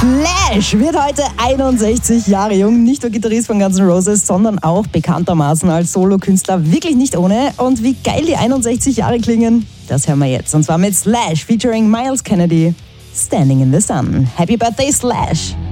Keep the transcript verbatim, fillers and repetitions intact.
Slash wird heute einundsechzig Jahre jung. Nicht nur Gitarrist von Guns N' Roses, sondern auch bekanntermaßen als Solokünstler. Wirklich nicht ohne. Und wie geil die einundsechzig Jahre klingen, das hören wir jetzt. Und zwar mit Slash featuring Miles Kennedy. Standing in the Sun. Happy Birthday, Slash!